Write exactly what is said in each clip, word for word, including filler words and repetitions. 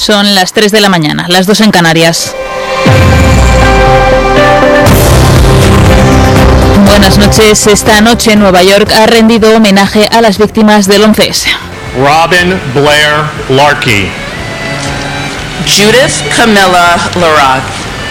Son las tres de la mañana, las dos en Canarias. Buenas noches. Esta noche Nueva York ha rendido homenaje a las víctimas del once ese. Robin Blair Larkey. Judith Camilla Larocque.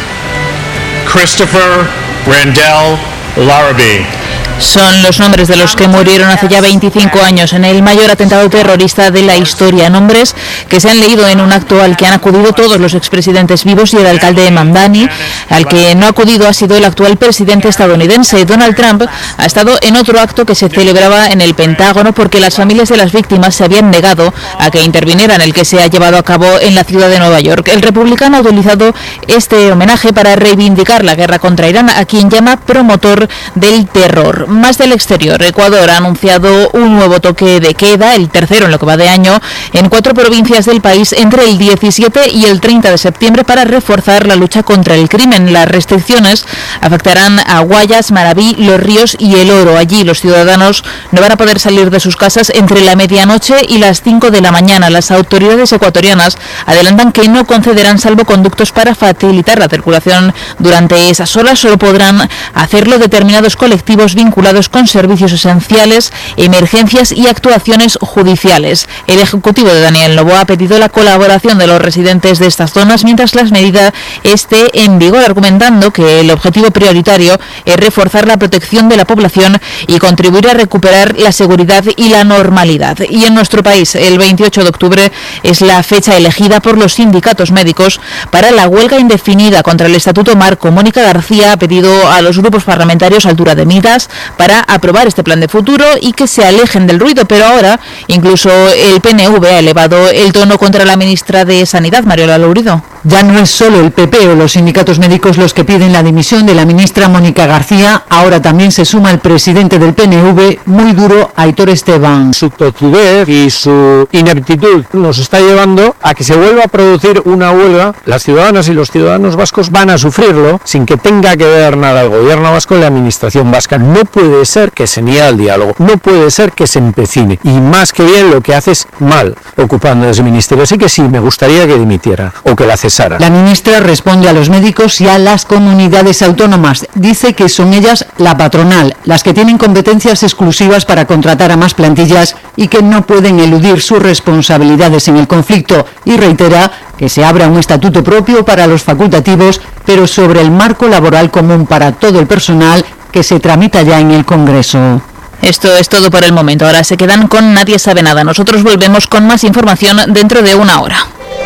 Christopher Randall Larrabee. Son los nombres de los que murieron hace ya veinticinco años en el mayor atentado terrorista de la historia. Nombres que se han leído en un acto al que han acudido todos los expresidentes vivos y el alcalde de Mamdani. Al que no ha acudido ha sido el actual presidente estadounidense. Donald Trump ha estado en otro acto que se celebraba en el Pentágono porque las familias de las víctimas se habían negado a que intervinieran, el que se ha llevado a cabo en la ciudad de Nueva York. El republicano ha utilizado este homenaje para reivindicar la guerra contra Irán, a quien llama promotor del terror. Más del exterior, Ecuador ha anunciado un nuevo toque de queda, el tercero en lo que va de año, en cuatro provincias del país entre el diecisiete y el treinta de septiembre para reforzar la lucha contra el crimen. Las restricciones afectarán a Guayas, Manabí, Los Ríos y El Oro. Allí los ciudadanos no van a poder salir de sus casas entre la medianoche y las cinco de la mañana. Las autoridades ecuatorianas adelantan que no concederán salvoconductos para facilitar la circulación durante esas horas. Solo podrán hacerlo determinados colectivos vinculados con servicios esenciales, emergencias y actuaciones judiciales. El ejecutivo de Daniel Noboa ha pedido la colaboración de los residentes de estas zonas mientras la medida esté en vigor, argumentando que el objetivo prioritario es reforzar la protección de la población y contribuir a recuperar la seguridad y la normalidad. Y en nuestro país, el veintiocho de octubre es la fecha elegida por los sindicatos médicos para la huelga indefinida contra el Estatuto Marco. Mónica García ha pedido a los grupos parlamentarios altura de miras para aprobar este plan de futuro y que se alejen del ruido, pero ahora incluso el P N V ha elevado el tono contra la ministra de Sanidad, Mariola Lourido. Ya no es solo el P P o los sindicatos médicos los que piden la dimisión de la ministra Mónica García, ahora también se suma el presidente del P N V, muy duro, Aitor Esteban. Su tozudez y su ineptitud nos está llevando a que se vuelva a producir una huelga. Las ciudadanas y los ciudadanos vascos van a sufrirlo sin que tenga que ver nada el gobierno vasco y la administración vasca. No puede ser que se niegue al diálogo, no puede ser que se empecine, y más que bien lo que hace es mal ocupando ese ministerio. Así que sí, me gustaría que dimitiera o que la cesara. La ministra responde a los médicos y a las comunidades autónomas. Dice que son ellas, la patronal, las que tienen competencias exclusivas para contratar a más plantillas y que no pueden eludir sus responsabilidades en el conflicto, y reitera que se abra un estatuto propio para los facultativos, pero sobre el marco laboral común para todo el personal, que se tramita ya en el Congreso. Esto es todo por el momento. Ahora se quedan con Nadie Sabe Nada. Nosotros volvemos con más información dentro de una hora.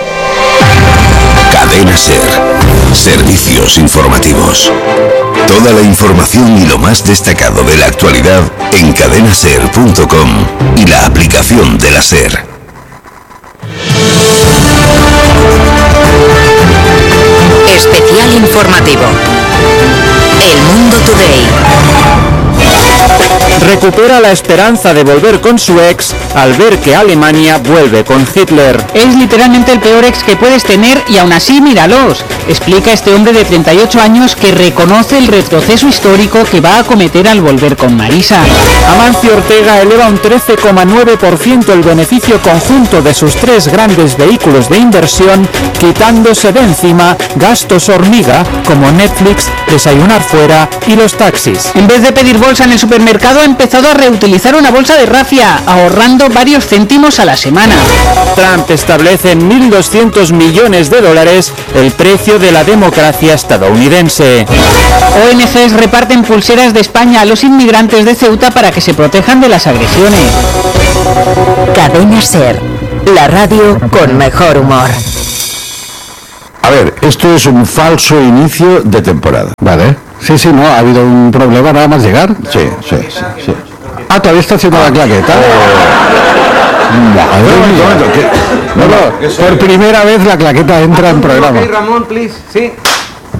Cadena SER. Servicios informativos. Toda la información y lo más destacado de la actualidad en cadena ser punto com y la aplicación de la SER. Especial informativo. El Mundo Today. Recupera la esperanza de volver con su ex al ver que Alemania vuelve con Hitler. Es literalmente el peor ex que puedes tener y aún así míralos, explica este hombre de treinta y ocho años que reconoce el retroceso histórico que va a cometer al volver con Marisa. Amancio Ortega eleva un trece coma nueve por ciento el beneficio conjunto de sus tres grandes vehículos de inversión, quitándose de encima gastos hormiga como Netflix, desayunar fuera y los taxis. En vez de pedir bolsa en el supermercado, ha empezado a reutilizar una bolsa de rafia, ahorrando varios céntimos a la semana. Trump establece en mil doscientos millones de dólares el precio de la democracia estadounidense. O N Ges reparten pulseras de España a los inmigrantes de Ceuta para que se protejan de las agresiones. Cadena SER, la radio con mejor humor. A ver, esto es un falso inicio de temporada. Vale. Sí, sí, no, ha habido un problema nada más llegar. Sí, sí, sí, sí. Ah, todavía está haciendo ah. la claqueta. Madre no, mía. no, que, no, no, por primera vez la claqueta entra en programa. Okay, Ramón, please. Sí.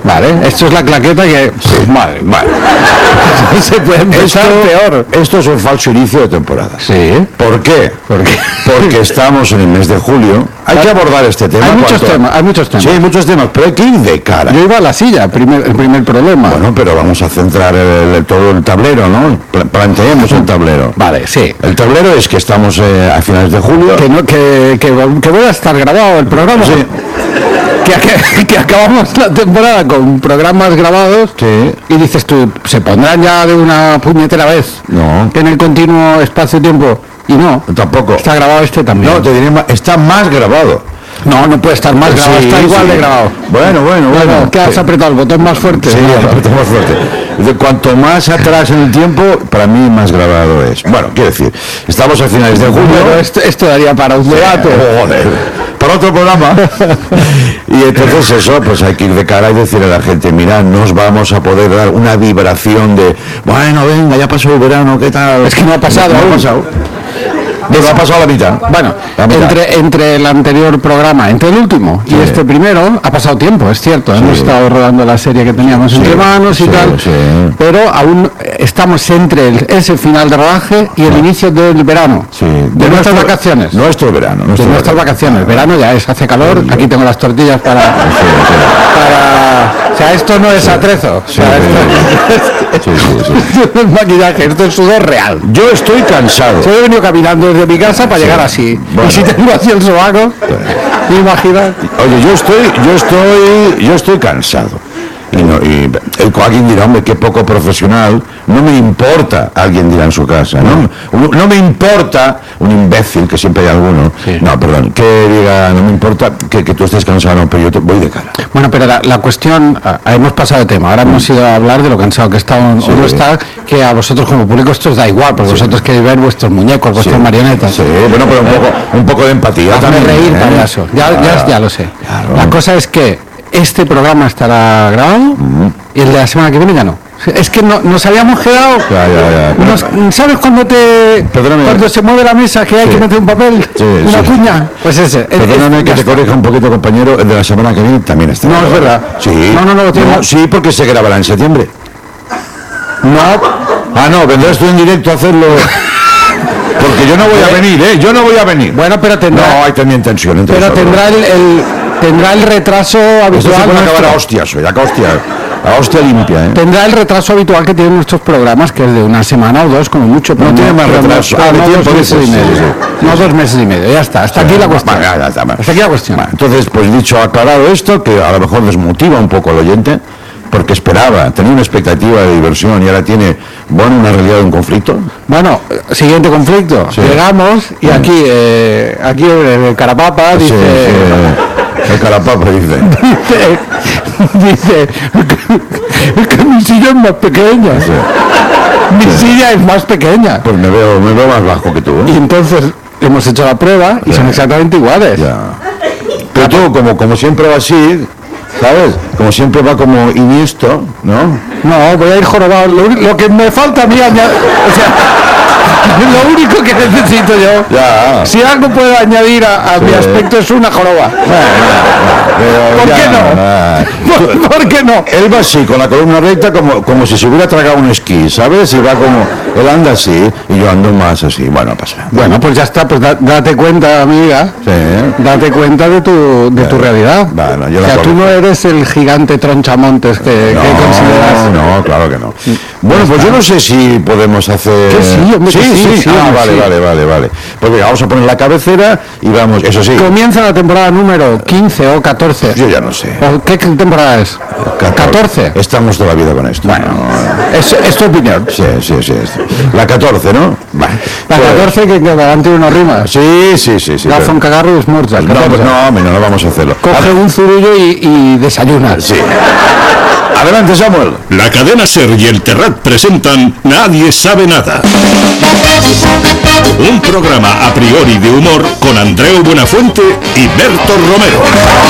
Vale, esto es la claqueta que... Sí, vale, vale. No se puede empezar Esto, peor. esto es un falso inicio de temporada. Sí. ¿Por qué? ¿Por qué? Porque estamos en el mes de julio. Hay que abordar este tema. Hay muchos cuanto- temas, hay muchos temas. Sí, hay muchos temas, pero hay que ir de cara. Yo iba a la silla, primer, el primer problema. Bueno, pero vamos a centrar el, el- todo el tablero, ¿no? Pla- Planteemos el tablero. Vale, sí. El tablero es que estamos eh, a finales de julio. Que, no, que, que, que voy a estar grabado el programa. Sí. Que, que, que acabamos la temporada con programas grabados. Sí. Y dices tú, ¿se pondrán ya de una puñetera vez? No. En el continuo espacio-tiempo. Y no. Tampoco. Está grabado este también. No, te diré más, está más grabado. No, no puede estar más grabado, Sí, está igual sí. de grabado. Bueno, bueno, bueno. Bueno, ¿qué has Sí. apretado? ¿El botón más fuerte? Sí, No, aprieta más fuerte. De cuanto más atrás en el tiempo, para mí más grabado es. Bueno, quiero decir, estamos a finales de julio. Bueno, esto, esto daría para un debate. Joder, para otro programa. Y entonces eso, pues hay que ir de cara y decirle a la gente, mira, nos vamos a poder dar una vibración de, bueno, venga, ya pasó el verano, ¿qué tal? Es que no ha pasado No, no aún. ha pasado. No, no ha pasado la mitad. Bueno, La mitad. entre, entre el anterior programa, entre el último y Sí. este primero, ha pasado tiempo, es cierto. Hemos estado rodando la serie que teníamos Sí, entre manos y sí, tal, sí. pero aún estamos entre el- ese final de rodaje y el inicio del verano, Sí. de, nuestras vacaciones. Nuestro verano. de Nuestro nuestras verano. vacaciones. Verano ya es, hace calor, aquí tengo las tortillas para... para o sea, esto no es atrezo. O sea, Sí, sí, sí. esto no es maquillaje, esto es sudor real. Yo estoy cansado. Yo he venido caminando desde mi casa para llegar así. Bueno. Y si tengo así el sobaco, imagina. Oye, yo estoy, yo estoy, yo estoy cansado. Y, no, y el, alguien dirá, hombre, qué poco profesional. No me importa, alguien dirá en su casa. No, no, no me importa un imbécil, que siempre hay alguno. No, perdón, que diga, no me importa que, que tú estés cansado, no, pero yo te voy de cara. Bueno, pero la, la cuestión, ah, hemos pasado de tema, ahora hemos ido a hablar de lo cansado que está o Sí. no está, que a vosotros como público esto os da igual, porque vosotros queréis ver vuestros muñecos, vuestras Sí. marionetas. Sí, bueno, pero un poco, un poco de empatía Hazme también. reír, ¿eh? payaso. Ya, ya, Claro. ya lo sé. Claro. La cosa es que este programa estará grabado y el de la semana que viene ya no. Es que no, nos habíamos quedado... Ya, ya, ya. Nos- ¿Sabes cuando te Perdóname. cuando se mueve la mesa que hay Sí. que meter un papel? Sí, una sí. cuña. Pues ese. el- Perdóname el- que ya te está. corrija un poquito, compañero, el de la semana que viene también está. No, es grabado. verdad. Sí. No, no, no, lo tengo. Sí, porque se grabará en septiembre. No, Ah, no, vendrás tú en directo a hacerlo. Porque yo no voy a venir, ¿eh? Yo no voy a venir. bueno, pero tendrá, No, hay también tensión entre pero nosotros. tendrá el, el- tendrá el retraso Esto se habitual. puede acabar nuestro. a hostias hoy, a hostia. A hostia limpia, ¿eh? Tendrá el retraso habitual que tienen nuestros programas, que es de una semana o dos, como mucho. pero No tiene más pero retraso. ah, Ah, de no, tiempo dos meses y dices, medio. sí, sí. No, dos meses y medio, ya está. Hasta aquí la cuestión. Vale, ya está, vale. Hasta aquí la cuestión. Vale, entonces, pues dicho, aclarado esto, que a lo mejor desmotiva un poco al oyente, porque esperaba, tenía una expectativa de diversión y ahora tiene, bueno, una realidad de un conflicto. Bueno, eh, siguiente conflicto. Sí. Llegamos y aquí, eh, aquí el, el Carapapa Sí, dice... sí, el carapapa dice. dice, dice que mi silla es más pequeña. Mi silla es más pequeña. Pues me veo, me veo más bajo que tú, Y ¿eh? entonces hemos hecho la prueba y Ya. son exactamente iguales. Ya. Pero tú, como, como siempre va así, ¿sabes? Como siempre va como iniesto, ¿no? No, voy a ir jorobado. Lo, uni- lo que me falta a mí añadir... O sea, lo único que necesito yo... Ya. Si algo puedo añadir a, a mi Sí. aspecto es una joroba. Pero ¿Por ya, qué no? ah. ¿Por, por qué no? Él va así, con la columna recta, como, como si se hubiera tragado un esquí, ¿sabes? Y va como, él anda así, y yo ando más así. Bueno, no pasa nada. Bueno, pues ya está, pues da- date cuenta, amiga. Sí, ¿eh? Date cuenta de tu, de tu realidad. Bueno, yo o la sea, tú conozco. no eres el gigante tronchamontes que, No, que consideras. no, claro que no. Bueno, pues yo no sé si podemos hacer... Que sí, hombre, sí, que sí, sí, sí, ah, hombre, vale, sí. vale, vale, vale. Pues venga, vamos a poner la cabecera y vamos, eso sí, Comienza la temporada número quince o catorce. yo ya no sé. ¿O qué temporada es? catorce. Estamos toda la vida con esto. Bueno, es, es tu opinión. Sí, sí, sí. es- La catorce, ¿no? Vale. La Pues- catorce que, que adelante unos rimas. Sí, sí, sí, sí. Gafón pero- cagarro y esmorza. No, pues no, hombre, no, no vamos a hacerlo. Coge un zurullo y, y desayuna. Sí. Adelante, Samuel. La cadena SER y el Terrat presentan Nadie sabe nada. Un programa a priori de humor con Andreu Buenafuente y Berto Romero.